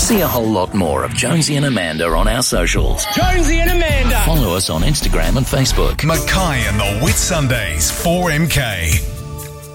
See a whole lot more of Jonesy and Amanda on our socials. Jonesy and Amanda. Follow us on Instagram and Facebook. Mackay and the Whitsundays, 4MK.